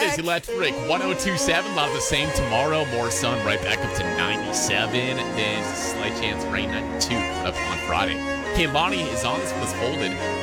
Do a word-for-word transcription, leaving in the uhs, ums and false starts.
is electric. one oh two point seven. A lot of the same tomorrow. More sun right back up to ninety-seven. Then slight chance rain ninety-two coming up on Friday. Kambani is on this one. It's folded.